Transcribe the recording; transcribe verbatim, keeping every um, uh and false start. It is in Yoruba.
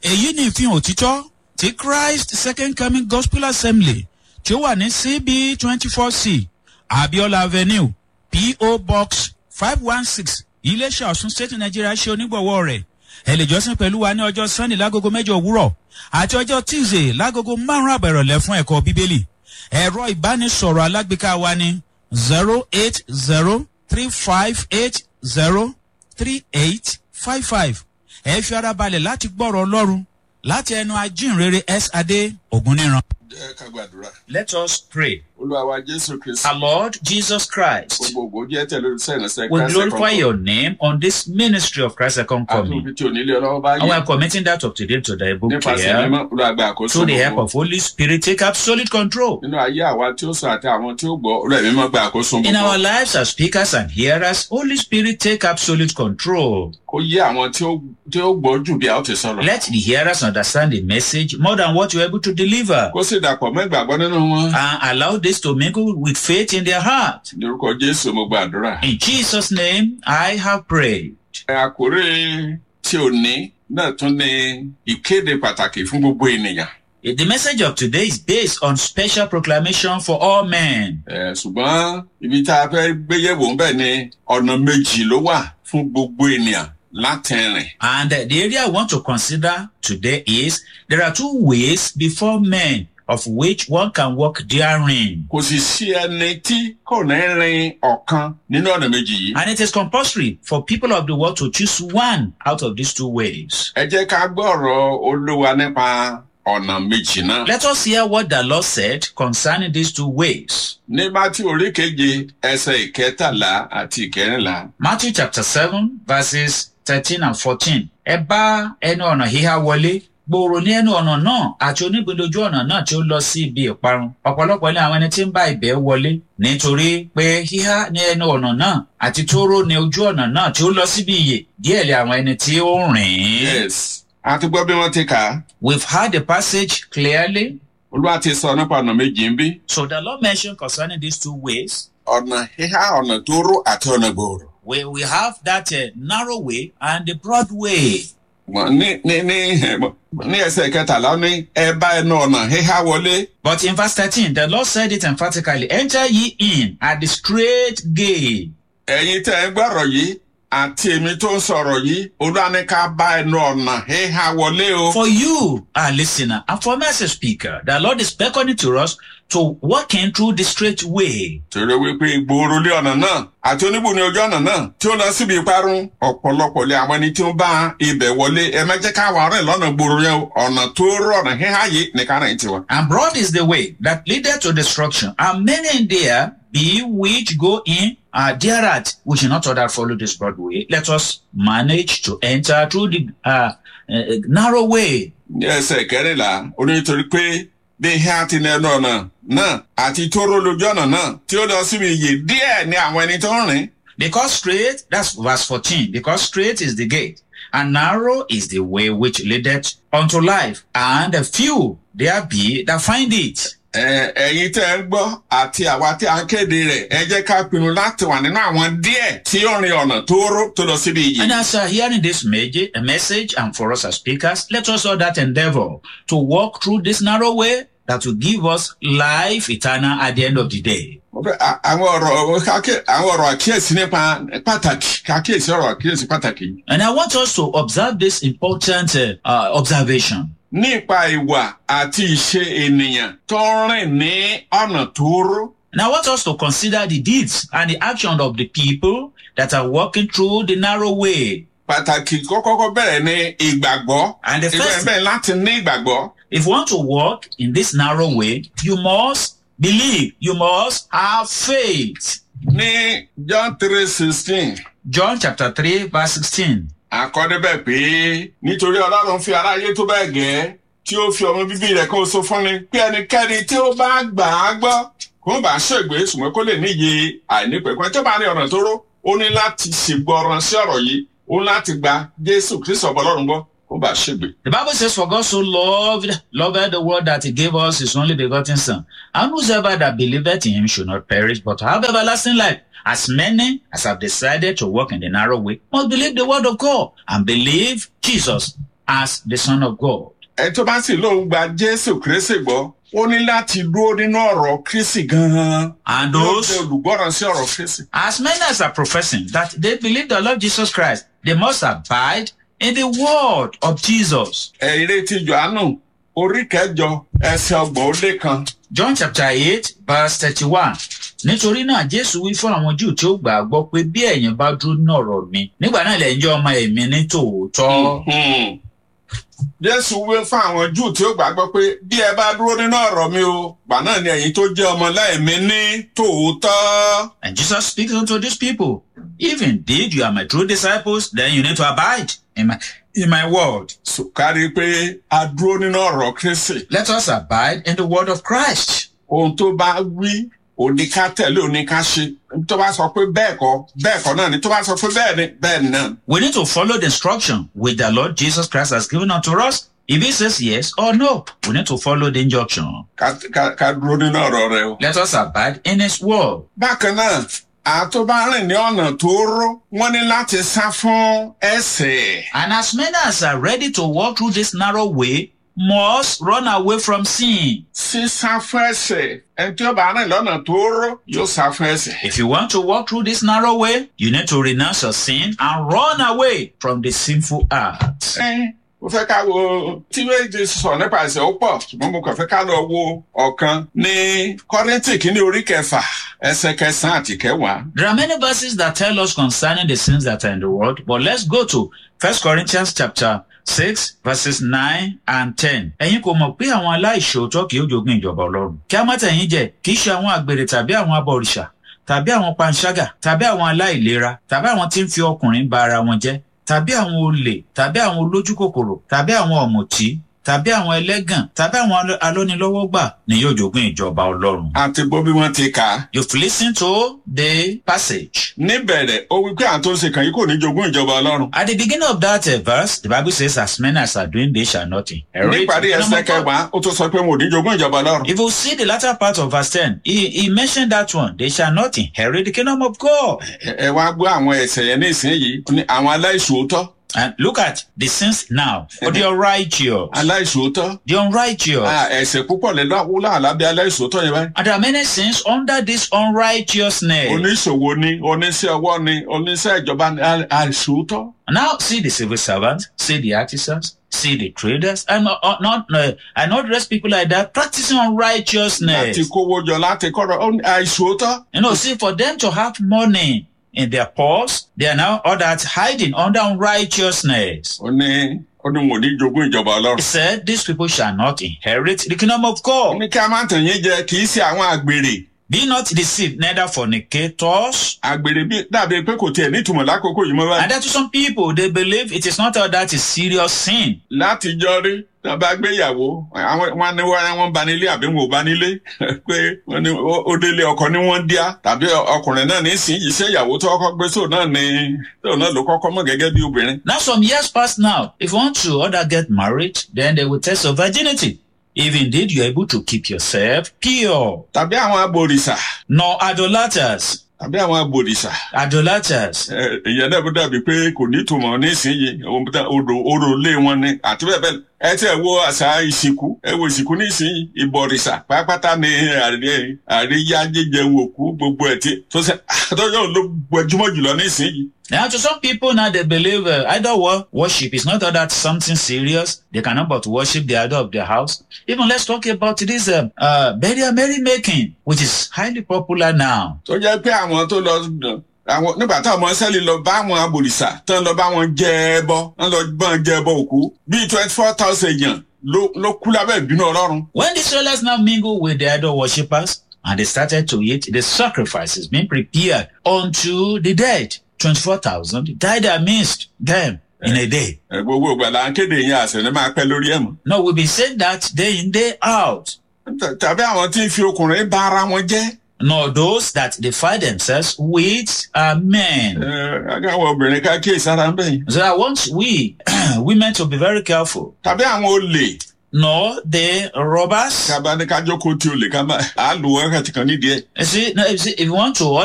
èyí ni ìfihàn òtítọ́ ti Christ Second Coming Gospel Assembly tí ó wà ní C B twenty-four C Abiola Avenue P O Box five one six Iléṣà Ọ̀ṣun State Nigeria ṣe onígbọ̀wọ́ rẹ̀. Ẹ lè jọ́sìn pẹ̀lú wa ní ọjọ́ Sunday lágogo mẹ́jọ òwúrọ̀ àti ọjọ́ Tuesday lágogo márùn-ún àbọ̀ ìrọ̀lẹ́ fún ẹ̀kọ́ Bíbélì. Ẹ̀rọ ìbánisọ̀rọ̀ alágbèéká wa ní zero eight zero three five eight zero three eight five five. Ẹ fi ara balẹ̀ láti gbọ́rọ̀ Ọlọ́run láti ẹnu ajínrere S. Adé Ògúnníran. Let us pray. Our Lord Jesus Christ, we glorify your name on this ministry of Christ Second Coming. And we are committing that of today to the book here. Through the help of Holy Spirit, take absolute control. In our lives as speakers and hearers, Holy Spirit, take absolute control. Let the hearers understand the message more than what you are able to deliver. And allow this to mingle with faith in their heart. In Jesus' name, I have prayed. The message of today is based on special proclamation for all men. And the area I want to consider today is there are two ways before men of which one can walk therein. And it is compulsory for people of the world to choose one out of these two ways. Let us hear what the Lord said concerning these two ways. Matthew chapter seven, verses thirteen and fourteen. Eba eno ona hiha wole. Gbòòrò ní ẹnu ọ̀nà náà àti onígbìndójú ọ̀nà náà tí ó lọ sí ibi ìparun. Ọ̀pọ̀lọpọ̀ ní àwọn ẹni tí ń bá ibẹ̀ wọlé nítorí pé híhá ní ẹnu ọ̀nà náà àti tóró ní ojú ọ̀nà náà tí ó lọ síbi ìyè díẹ̀ lé àwọn ẹni tí ó rìn. Yes. Àti gbọ́ bí wọ́n ti kà á. We've heard the passage clearly. Olúwa ti sọ nípa ọ̀nà méjì ń bí. So the Lord mentioned concerning these two ways. Ọ̀nà híhá, ọ̀nà tóóró àti ọ̀nà gbòòrò. We we have that uh, narrow way and the broad way. Ní ní ní ní ẹsẹ̀ kẹtàlá ní ẹ bá ẹnu ọ̀nà híhá wọlé. But in verse thirteen, the Lord said it emphatically, enter ye in at the straight gate. Ẹ̀yin tẹ́ ẹ gbọ́rọ̀ yìí àti èmi tó ń sọ̀rọ̀ yìí, Olúwa ní ká bá ẹnu ọ̀nà híhá wọlé o. For you, our listener, and for me as a speaker, the Lord is beckoning to us to walk in through the straight way. Torí wípé gbòòrò lé ọ̀nà náà àti oníbù ní ojú ọ̀nà náà tí ó lọ síbi ìparun. Ọ̀pọ̀lọpọ̀ lé àwọn ẹni tí ó bá ibẹ̀ wọlé. Ẹ má jẹ́ ká wà rẹ̀ lọ́nà gbòòrò yẹn o. Ọ̀nà tóóró, ọ̀nà híhá yìí ní ká rìn tiwa. And broad is the way that leadeth to destruction, and many in there be which go in uh, thereat. We should not order follow this broad way. Let us manage to enter through the uh, uh, narrow way. Yes, kẹrìnlá, ó ní torí pé bí híhá ti ní ẹnu ọ̀nà náà àti tóró lójú ọ̀nà náà tí ó lọ síbi ìyè díẹ̀ ní àwọn ẹni tó ń rìn. Because straight, that's verse fourteen, because straight is the gate, and narrow is the way which leadeth unto life, and a few there be that find it. Ẹ̀yin tẹ́ ẹ gbọ́ àti àwa tí a ń kéde rẹ̀, ẹ jẹ́ ká pinnu láti wà nínú àwọn díẹ̀ tí ó rìn ọ̀nà tóóró tó lọ síbi ìyè. And as you are hearing this message, a message, and for us as speakers, let us all that endeavor to walk through this narrow way that will give us life eternal at the end of the day. Àwọn ọ̀rọ̀ àwọn ọ̀rọ̀ àkíyèsí nípa pàtàkì, àkíyèsí ọ̀rọ̀ àkíyèsí pàtàkì. And I want us to observe this important uh, uh, observation. Nípa ìwà àti ìṣe ènìyàn tó rìn ní ọ̀nà tóóró. And I want us to consider the deeds and the action of the people that are walking through the narrow way. Pàtàkì kọ́kọ́ bẹ̀rẹ̀ ní ìgbàgbọ́. And the first, ìgbẹ́ láti ní ìgbàgbọ́. If you want to walk in this narrow way, you must believe. You must have faith. Ní John three sixteen. John chapter three verse sixteen. Àkọ́dé bẹ́ẹ̀ pé nítorí Ọlọ́run fi aráyé tó bẹ́ẹ̀ gẹ́ tí ó fi ọmọ bíbí rẹ̀ kó so fún ni pé ẹnikẹ́ni tí ó bá gbà á gbọ́ kó bá ṣègbé ṣùgbọ́n kó lè níye àìnípẹ̀kun tó bá ní ọ̀nà tóró ó ní láti ṣègbọràn sí ọ̀rọ̀ yìí ó ní láti gba Jésù Kristi ọba Ọlọ́run gbọ́ kó bá ṣègbé. The Bible says, for God so loved, loved the world that he gave us his only begotten Son, and whosoever that believeth in him should not perish but have everlasting life. As many as have decided to walk in the narrow way must believe the word of God and believe Jesus as the Son of God. ẹ tó bá sì lóun gba Jésù Kristi gbọ́ ó ní láti dúró nínú ọ̀rọ̀ Kristi gan-an. And Yóò those, jẹ́ olùgbọ́ràn sí ọ̀rọ̀ Kristi. as many as are professing that they believe the Lord Jesus Christ, they must abide in the word of Jesus. ẹ̀rí ti Jòhánù orí kẹjọ ẹsẹ̀ ọgbọ̀n ó lé kan. John chapter eight verse thirty-one. Nítorí náà Jésù wí fún àwọn Júù tí ó gbà á gbọ́ pé bí ẹ̀yin bá dúró nínú ọ̀rọ̀ mi, nígbà náà lẹ́yìn jẹ́ ọmọ èmi ní tòótọ́. Mhm. Jésù wí fún àwọn Júù tí ó gbàgbọ́ pé bí ẹ bá dúró nínú ọ̀rọ̀ mi o, gbà náà ni ẹ̀yin tó jẹ́ ọmọ láìmí ní tòótọ́. And Jesus speaks unto these people, if indeed you are my true disciples, then you need to abide in my, in my word. Sùkárí pé a dúró nínú ọ̀rọ̀ Kristi. Let us abide in the word of Christ. Ohun tó bá wí òní ká tẹ̀lé òní ká ṣe. Tó bá sọ pé bẹ́ẹ̀ kọ́ bẹ́ẹ̀ kọ́ náà ni, tó bá sọ pé bẹ́ẹ̀ ni bẹ́ẹ̀ ni náà. We need to follow the instruction which the Lord Jesus Christ has given unto us. If he says yes or no, we need to follow the injunction. Ká ká ká dúró nínú ọ̀rọ̀ rẹ̀ o. Let us abide in his word. Bákan náà, àtó bá rìn ní ọ̀nà tóóró, wọ́n ní láti sá fún ẹ̀ṣẹ̀. And as many as are ready to walk through this narrow way must run away from sin. Sísá fún ẹ̀ṣẹ̀. Ẹni tí ó bá rìn lọ́nà tóóró yóò sá fún ẹ̀ṣẹ̀. If you want to walk through this narrow way, you need to renounce your sin and run away from the sinful acts. Ẹ́n, mo fẹ́ ká wo tí méjì sọ nípa ẹ̀ṣẹ̀ ó pọ̀, ṣùgbọ́n mo kàn fẹ́ ká lọ wo ọ̀kan ní Kọ́ríńtì kìíní orí kẹfà ẹsẹ̀ kẹsàn-án àti kẹwàá. There are many verses that tell us concerning the sins that are in the world, but let's go to First Corinthians chapter six verses nine and ten. Ẹ̀yin kò mọ̀ pé àwọn aláìṣòótọ́ kì yóò jogún ìjọba Ọlọ́run. Kí á má tẹ̀yìn jẹ, kì í ṣe àwọn àgbèrè tàbí àwọn abọ̀rìṣà, tàbí àwọn panṣágà, tàbí àwọn aláìlera, tàbí àwọn tí ń fi ọkùnrin ba ara wọn jẹ́, tàbí àwọn olè, tàbí àwọn olójú kòkòrò, tàbí àwọn ọ̀mùtí, tàbí àwọn ẹlẹ́gàn, tàbí àwọn alónilọ́wọ́gbà ni yóò jogún ìjọba Ọlọ́run. Àti gbọ́ bí wọ́n ti kà á. You've listened to the passage. Níbẹ̀rẹ̀, ó wí pé àwọn tó ń ṣe kàn yìí kò ní jogún ìjọba Ọlọ́run. At the beginning of that uh, verse, the Bible says, as many as are doing, they shall not inherit. Níparí ẹsẹ̀ kẹwàá, ó tún sọ pé wọn ò ní jogún ìjọba Ọlọ́run. If you see the latter part of verse ten, he, he mentioned that one. They shall not inherit the kingdom of God. Ẹ ẹ wá gbọ́ àwọn ẹ̀ṣẹ̀ yẹn ní ìsinyìí, ó ní àwọn aláìṣòótọ́. And look at the sins now. For the unrighteous. Aláìṣòótọ́. The unrighteous. Ah, ẹ̀ṣẹ̀ púpọ̀ lè lọ́wọ́ lábẹ́ aláìṣòótọ́ yẹn báyìí. And there are many sins under this unrighteousness. Oníṣòwò ni, oníṣẹ́ ọwọ́ ni, oníṣẹ́ ìjọba ni, àìṣòótọ́. Now see the civil servants, see the artisans, see the traders, and not, uh, not uh, and not rest people like that practicing unrighteousness. Láti kówó jọ láti kọ́rọ̀ àìṣòótọ́. You know, see, for them to have money in their purse, they are now all that hiding under unrighteousness. Ó ní ó ní wọn ò ní jogún ìjọba He Ọlọ́run. said, these people shall not inherit the kingdom of Ó God. ní kí a máa tàn yín jẹ kì í ṣe àwọn àgbèrè. Be not deceived, neither fornicators. Àgbèrè bí dàbí pé kò tiẹ̀ nítumọ̀ lákòókò yìí mọ́ báyìí. And that to some people, they believe it is not all that is serious sin. Látijọ́ rí tí wọ́n bá gbéyàwó àwọn wọn ní wọ́n bá nílé àbí wọn ò bá nílé pé wọ́n ní ó délé ọkọ ní wọ́n díá tàbí ọkùnrin náà ní sìn iṣẹ́ ìyàwó tó kọ́kọ́ gbé sóò náà ní sóò náà ló kọ́kọ́ mọ̀ gẹ́gẹ́ bí obìnrin. Now some years past now, if you want to other get married, then they will test your virginity. If indeed you are able to keep yourself pure. Tàbí àwọn abòrìṣà. Nor idolaters. Tàbí àwọn abòrìṣà. Idolaters. Ìyẹn náà bó dàbí pé kò ní ìtumọ̀ nísìnyí odò odò lé wọn ni àti bẹ́ẹ̀ bẹ́ẹ̀ ẹ tí ẹ wo àṣà ìsìnkú ẹ wo ìsìnkú nísìnyí ìbọ̀rìṣà pátápátá ni àríyá jíjẹun òkú gbogbo ẹ̀ tí tó ṣe àtọ́jọ́ ló gbajúmọ̀ jùlọ nísìnyí. Now, to some people now, they believe uh, idol worship is not all that something serious. They cannot but worship the idol of their house. Even let's talk about this uh, uh, burial merrymaking, which is highly popular now. Tó jẹ́ pé àwọn tó lọ àwọn nígbà táwọn ọmọ sẹ́lì lọ bá àwọn abòrìṣà tán lọ bá wọn jẹ ẹbọ wọ́n lọ bá wọn jẹ ẹbọ òkú bíi twenty four thousand èèyàn ló ló kú lábẹ́ ìbínú Ọlọ́run. When the Israelites now mingle with the idol worshippers and they started to eat the sacrifices being prepared unto the dead, twenty-four thousand died amidst them in a day. Gbogbo ìgbà là ń kéde yẹn àṣẹ ní máa pẹ́ lórí ẹ̀ mọ́. No, we've been saying that day in, day out. Tàbí àwọn tí ń fi ọkùnrin bá ara wọn jẹ́. Nor those that defy themselves with uh, men. Àwọn obìnrin ká kíyèsí ara ń bẹ̀yìn. So I want we women to be very careful. Tàbí àwọn olè. Nor the robbers. Ká bá ní ká jókòó tí olè ká máa á lò wákàtí kan nídìí ẹ̀. You see, no, you see, if you want to